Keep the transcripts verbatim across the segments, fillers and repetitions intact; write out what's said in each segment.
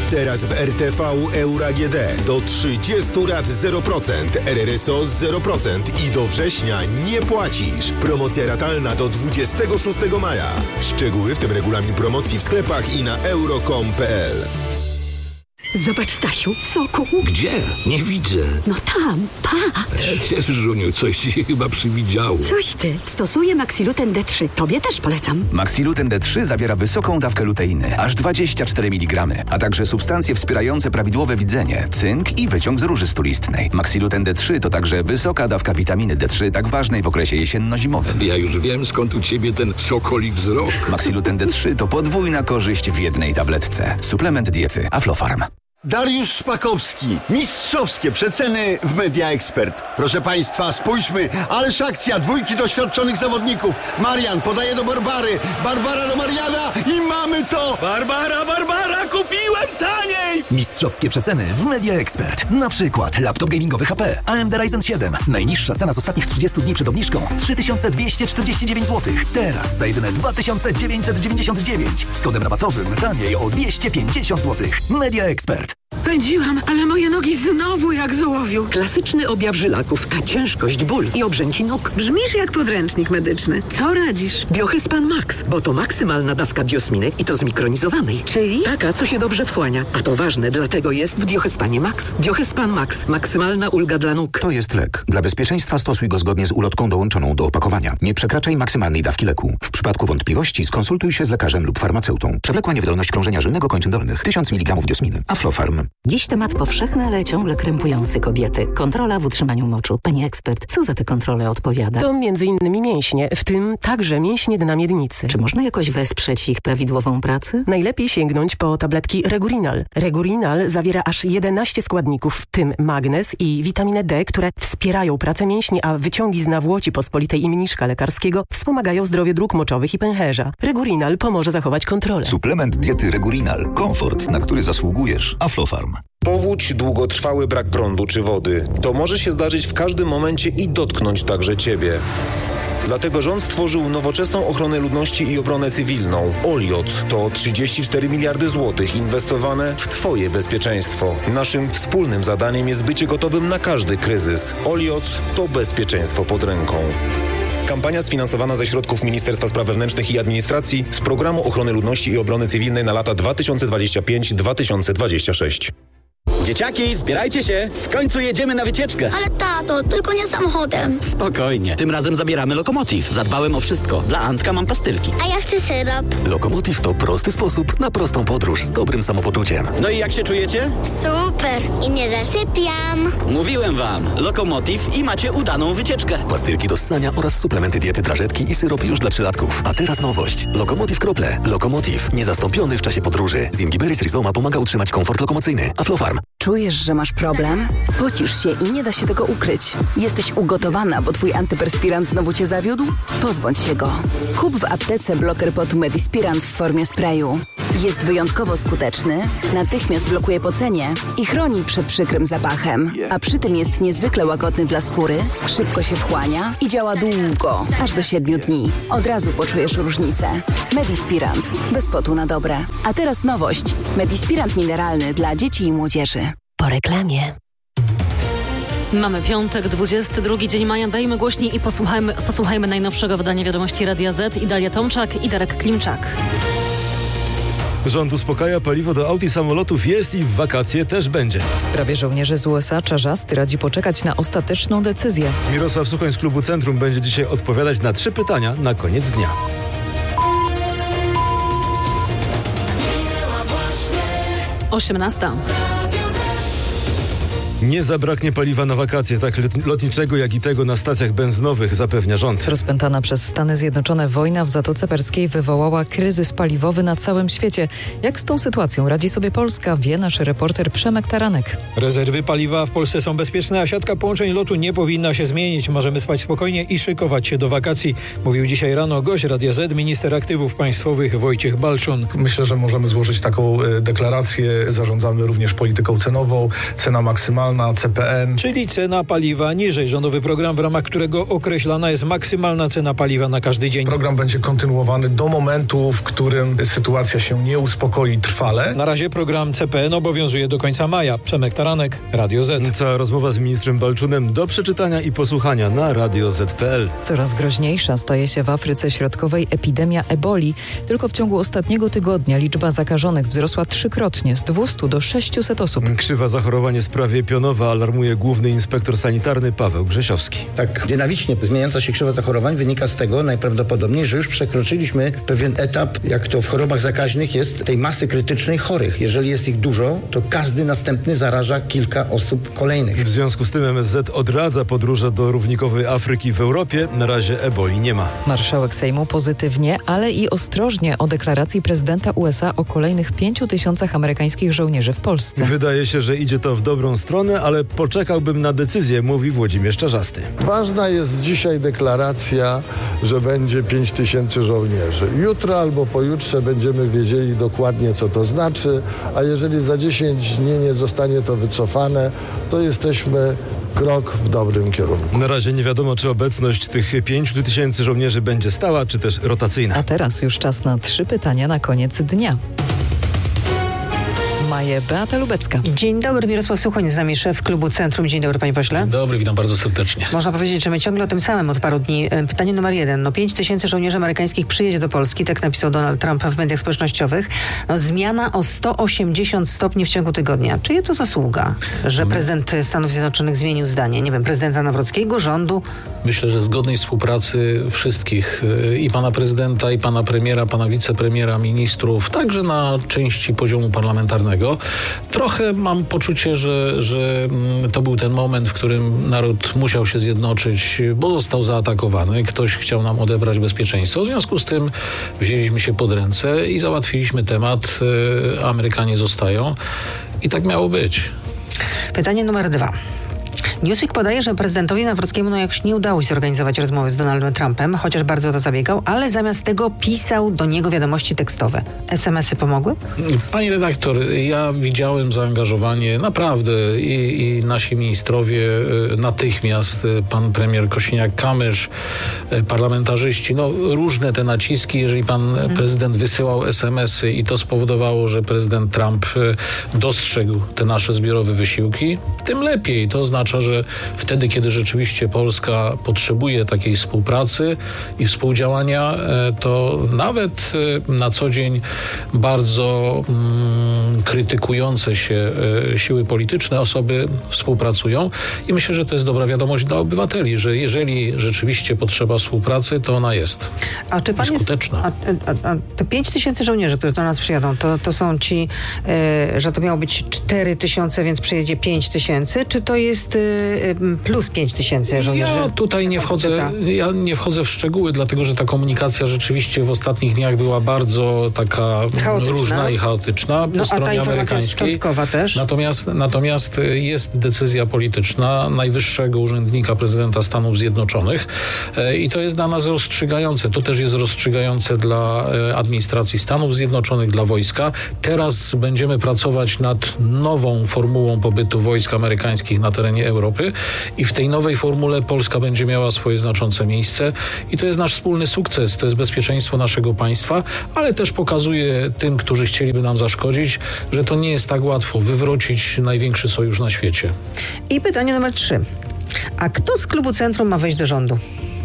Teraz w R T V Euro A G D do trzydziestu rat zero procent, R R S O zero procent i do września nie płacisz. Promocja ratalna do dwudziestego szóstego maja. Szczegóły, w tym regulamin promocji w sklepach i na euro kropka com kropka p l. Zobacz, Stasiu, soku. Gdzie? Nie widzę. No tam, patrz. Żuniu, coś ci się chyba przywidziało. Coś ty. Stosuję Maxiluten D trzy. Tobie też polecam. Maxiluten D trzy zawiera wysoką dawkę luteiny, aż dwadzieścia cztery miligramy, a także substancje wspierające prawidłowe widzenie, cynk i wyciąg z róży stulistnej. Maxiluten D trzy to także wysoka dawka witaminy D trzy, tak ważnej w okresie jesienno-zimowym. Ja już wiem, skąd u ciebie ten sokoli wzrok. Maxiluten D trzy to podwójna korzyść w jednej tabletce. Suplement diety Aflofarm. Dariusz Szpakowski. Mistrzowskie przeceny w Media Expert. Proszę Państwa, spójrzmy, ależ akcja dwójki doświadczonych zawodników. Marian podaje do Barbary, Barbara do Mariana i mamy to! Barbara, Barbara, kupiłem taniej! Mistrzowskie przeceny w Media Expert. Na przykład laptop gamingowy H P A M D Ryzen siedem. Najniższa cena z ostatnich trzydziestu dni przed obniżką trzy tysiące dwieście czterdzieści dziewięć złotych. Teraz za jedyne dwa tysiące dziewięćset dziewięćdziesiąt dziewięć. Z kodem rabatowym taniej o dwieście pięćdziesiąt złotych. Media Expert. Pędziłam, ale moje nogi znowu jak z ołowiu. Klasyczny objaw żylaków, ciężkość, ból i obrzęki nóg. Brzmisz jak podręcznik medyczny. Co radzisz? Biohyspan Max, bo to maksymalna dawka biosminek i to zmikronizowanej. Czyli? Taka, co się dobrze wchłania. A to ważne, dlatego jest w Biohyspanie Max. Biohyspan Max. Maksymalna ulga dla nóg. To jest lek. Dla bezpieczeństwa stosuj go zgodnie z ulotką dołączoną do opakowania. Nie przekraczaj maksymalnej dawki leku. W przypadku wątpliwości skonsultuj się z lekarzem lub farmaceutą. Przewlekła niewydolność krążenia żylnego kończyn dolnych. tysiąc miligramów diosminy. Aflofarm. Dziś temat powszechny, ale ciągle krępujący kobiety. Kontrola w utrzymaniu moczu. Pani ekspert, co za te kontrole odpowiada? To między innymi mięśnie, w tym także mięśnie dna miednicy. Czy można jakoś wesprzeć ich prawidłową pracę? Najlepiej sięgnąć po tabletki Regurinal. Regurinal zawiera aż jedenaście składników, w tym magnez i witaminę D, które wspierają pracę mięśni, a wyciągi z nawłoci pospolitej i mniszka lekarskiego wspomagają zdrowie dróg moczowych i pęcherza. Regurinal pomoże zachować kontrolę. Suplement diety Regurinal. Komfort, na który zasługujesz. Aflofarm. Powódź, długotrwały brak prądu czy wody. To może się zdarzyć w każdym momencie i dotknąć także Ciebie. Dlatego rząd stworzył nowoczesną ochronę ludności i obronę cywilną. Oliot to trzydzieści cztery miliardy złotych inwestowane w Twoje bezpieczeństwo. Naszym wspólnym zadaniem jest bycie gotowym na każdy kryzys. Oliot to bezpieczeństwo pod ręką. Kampania sfinansowana ze środków Ministerstwa Spraw Wewnętrznych i Administracji z Programu Ochrony Ludności i Obrony Cywilnej na lata dwa tysiące dwudziesty piąty do dwa tysiące dwudziestego szóstego. Dzieciaki, zbierajcie się! W końcu jedziemy na wycieczkę! Ale tato, tylko nie samochodem. Spokojnie. Tym razem zabieramy Lokomotiv. Zadbałem o wszystko. Dla Antka mam pastylki. A ja chcę syrop. Lokomotiv to prosty sposób na prostą podróż z dobrym samopoczuciem. No i jak się czujecie? Super. I nie zasypiam. Mówiłem wam. Lokomotiv i macie udaną wycieczkę. Pastylki do ssania oraz suplementy diety drażetki i syrop już dla trzylatków. A teraz nowość. Lokomotiv krople. Lokomotiv. Niezastąpiony w czasie podróży. Zingiberis rhizoma pomaga utrzymać komfort lokomocyjny. Aflofarm. Czujesz, że masz problem? Pocisz się i nie da się tego ukryć. Jesteś ugotowana, bo twój antyperspirant znowu cię zawiódł? Pozbądź się go. Kup w aptece bloker potu Medispirant w formie sprayu. Jest wyjątkowo skuteczny, natychmiast blokuje pocenie i chroni przed przykrym zapachem. A przy tym jest niezwykle łagodny dla skóry, szybko się wchłania i działa długo, aż do siedmiu dni. Od razu poczujesz różnicę. Medispirant. Bez potu na dobre. A teraz nowość. Medispirant mineralny dla dzieci i młodzieży. Po reklamie. Mamy piątek, dwudziesty drugi dzień maja. Dajmy głośniej i posłuchajmy, posłuchajmy najnowszego wydania Wiadomości Radia Z. I Dalia Tomczak i Darek Klimczak. Rząd uspokaja, paliwo do aut i samolotów jest i w wakacje też będzie. W sprawie żołnierzy z U S A Czarzasty radzi poczekać na ostateczną decyzję. Mirosław Suchoń z Klubu Centrum będzie dzisiaj odpowiadać na trzy pytania na koniec dnia. osiemnasta. Nie zabraknie paliwa na wakacje, tak lotniczego, jak i tego na stacjach benzynowych, zapewnia rząd. Rozpętana przez Stany Zjednoczone wojna w Zatoce Perskiej wywołała kryzys paliwowy na całym świecie. Jak z tą sytuacją radzi sobie Polska, wie nasz reporter Przemek Taranek. Rezerwy paliwa w Polsce są bezpieczne, a siatka połączeń lotu nie powinna się zmienić. Możemy spać spokojnie i szykować się do wakacji, mówił dzisiaj rano gość Radia Z, minister aktywów państwowych Wojciech Balczun. Myślę, że możemy złożyć taką deklarację. Zarządzamy również polityką cenową. Cena maksymalna maksymalna C P N. Czyli cena paliwa niżej. Rządowy program, w ramach którego określana jest maksymalna cena paliwa na każdy dzień. Program będzie kontynuowany do momentu, w którym sytuacja się nie uspokoi trwale. Na razie program C P N obowiązuje do końca maja. Przemek Taranek, Radio Z. Cała rozmowa z ministrem Balczunem do przeczytania i posłuchania na radio zet kropka pe el. Coraz groźniejsza staje się w Afryce Środkowej epidemia eboli. Tylko w ciągu ostatniego tygodnia liczba zakażonych wzrosła trzykrotnie z dwieście do sześciuset osób. Krzywa zachorowań jest prawie pionowa, alarmuje główny inspektor sanitarny Paweł Grzesiowski. Tak dynamicznie zmieniająca się krzywa zachorowań wynika z tego najprawdopodobniej, że już przekroczyliśmy pewien etap, jak to w chorobach zakaźnych jest, tej masy krytycznej chorych. Jeżeli jest ich dużo, to każdy następny zaraża kilka osób kolejnych. W związku z tym M S Z odradza podróże do równikowej Afryki w Europie. Na razie eboli nie ma. Marszałek Sejmu pozytywnie, ale i ostrożnie o deklaracji prezydenta U S A o kolejnych pięciu tysiącach amerykańskich żołnierzy w Polsce. Wydaje się, że idzie to w dobrą stronę, ale poczekałbym na decyzję, mówi Włodzimierz Czarzasty. Ważna jest dzisiaj deklaracja, że będzie pięć tysięcy żołnierzy. Jutro albo pojutrze będziemy wiedzieli dokładnie, co to znaczy, a jeżeli za dziesięć dni nie zostanie to wycofane, to jesteśmy krok w dobrym kierunku. Na razie nie wiadomo, czy obecność tych pięciu tysięcy żołnierzy będzie stała, czy też rotacyjna. A teraz już czas na trzy pytania na koniec dnia. Maje Beata Lubecka. Dzień dobry, Mirosław Suchoń, z nami szef klubu Centrum. Dzień dobry, panie pośle. Dzień dobry, witam bardzo serdecznie. Można powiedzieć, że my ciągle o tym samym od paru dni. Pytanie numer jeden. No pięć tysięcy żołnierzy amerykańskich przyjedzie do Polski, tak napisał Donald Trump w mediach społecznościowych. No, zmiana o sto osiemdziesiąt stopni w ciągu tygodnia. Czyje to zasługa, że prezydent Stanów Zjednoczonych zmienił zdanie? Nie wiem, prezydenta Nawrockiego, rządu? Myślę, że zgodnej współpracy wszystkich, i pana prezydenta, i pana premiera, pana wicepremiera, ministrów, także na części poziomu parlamentarnego. Trochę mam poczucie, że, że to był ten moment, w którym naród musiał się zjednoczyć, bo został zaatakowany. Ktoś chciał nam odebrać bezpieczeństwo. W związku z tym wzięliśmy się pod ręce i załatwiliśmy temat. Amerykanie zostają i tak miało być. Pytanie numer dwa. Newsweek podaje, że prezydentowi Nawrockiemu no jakoś nie udało się zorganizować rozmowy z Donaldem Trumpem, chociaż bardzo o to zabiegał, ale zamiast tego pisał do niego wiadomości tekstowe. es em esy pomogły? Pani redaktor, ja widziałem zaangażowanie naprawdę i, i nasi ministrowie natychmiast, pan premier Kosiniak-Kamysz, parlamentarzyści, no różne te naciski, jeżeli pan hmm. prezydent wysyłał es em esy i to spowodowało, że prezydent Trump dostrzegł te nasze zbiorowe wysiłki, tym lepiej. To oznacza, że wtedy, kiedy rzeczywiście Polska potrzebuje takiej współpracy i współdziałania, to nawet na co dzień bardzo mm, krytykujące się siły polityczne osoby współpracują i myślę, że to jest dobra wiadomość dla obywateli, że jeżeli rzeczywiście potrzeba współpracy, to ona jest. A czy pan skuteczna. Jest, a, a, a te pięć tysięcy żołnierzy, którzy do nas przyjadą, to, to są ci, y, że to miało być cztery tysiące, więc przyjedzie pięć tysięcy, czy to jest y, plus pięć tysięcy żołnierzy? Ja tutaj nie wchodzę, ja nie wchodzę w szczegóły, dlatego że ta komunikacja rzeczywiście w ostatnich dniach była bardzo taka chaotyczna. różna i chaotyczna po no, stronie a ta informacja amerykańskiej. jest szczątkowa też. Natomiast, natomiast jest decyzja polityczna najwyższego urzędnika prezydenta Stanów Zjednoczonych i to jest dla nas rozstrzygające. To też jest rozstrzygające dla administracji Stanów Zjednoczonych, dla wojska. Teraz będziemy pracować nad nową formułą pobytu wojsk amerykańskich na terenie Europy i w tej nowej formule Polska będzie miała swoje znaczące miejsce i to jest nasz wspólny sukces, to jest bezpieczeństwo naszego państwa, ale też pokazuje tym, którzy chcieliby nam zaszkodzić, że to nie jest tak łatwo wywrócić największy sojusz na świecie. I pytanie numer trzy. A kto z klubu Centrum ma wejść do rządu?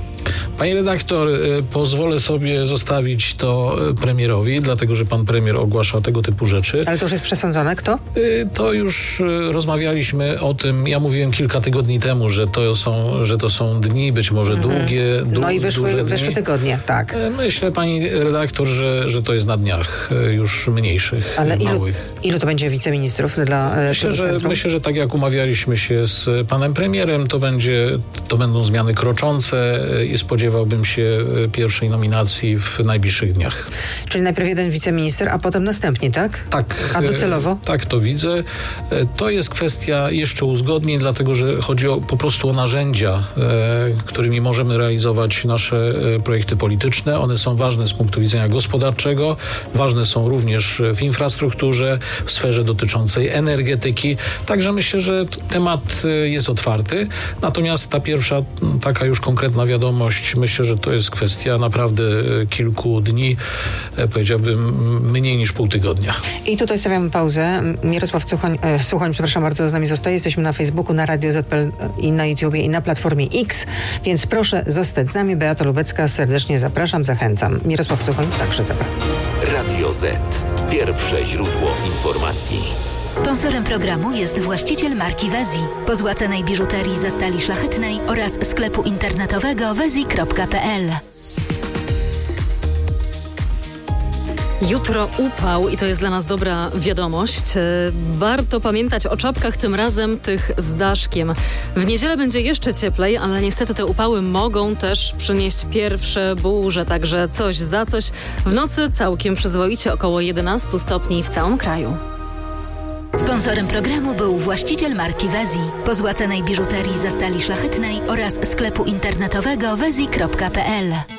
Pani redaktor, pozwolę sobie zostawić to premierowi, dlatego że pan premier ogłasza tego typu rzeczy. Ale to już jest przesądzone. Kto? To już rozmawialiśmy o tym. Ja mówiłem kilka tygodni temu, że to są, że to są dni, być może mhm. długie, du- No i wyszły, wyszły tygodnie, tak. Myślę, pani redaktor, że, że to jest na dniach już mniejszych, Ale małych. Ilu, ilu to będzie wiceministrów dla myślę, że, myślę, że tak jak umawialiśmy się z panem premierem, to będzie, to będą zmiany kroczące i spodziewam spodziewałbym się pierwszej nominacji w najbliższych dniach. Czyli najpierw jeden wiceminister, a potem następnie, tak? Tak. A docelowo? Tak to widzę. To jest kwestia jeszcze uzgodnień, dlatego że chodzi o, po prostu o narzędzia, którymi możemy realizować nasze projekty polityczne. One są ważne z punktu widzenia gospodarczego, ważne są również w infrastrukturze, w sferze dotyczącej energetyki. Także myślę, że temat jest otwarty. Natomiast ta pierwsza taka już konkretna wiadomość, myślę, że to jest kwestia naprawdę kilku dni, powiedziałbym mniej niż pół tygodnia. I tutaj stawiamy pauzę. Mirosław Suchoń, e, Suchoń, przepraszam bardzo, z nami zostaje. Jesteśmy na Facebooku, na Radio Z P L i na YouTubie i na Platformie X, więc proszę zostać z nami. Beata Lubecka, serdecznie zapraszam, zachęcam. Mirosław Suchoń także zapraszam. Radio Z. Pierwsze źródło informacji. Sponsorem programu jest właściciel marki Wezi, pozłacanej biżuterii ze stali szlachetnej oraz sklepu internetowego wezi kropka p l. Jutro upał i to jest dla nas dobra wiadomość. Warto pamiętać o czapkach, tym razem tych z daszkiem. W niedzielę będzie jeszcze cieplej, ale niestety te upały mogą też przynieść pierwsze burze, także coś za coś. W nocy całkiem przyzwoicie, około jedenaście stopni w całym kraju. Sponsorem programu był właściciel marki Wezi, pozłacanej biżuterii ze stali szlachetnej oraz sklepu internetowego wezi kropka p l.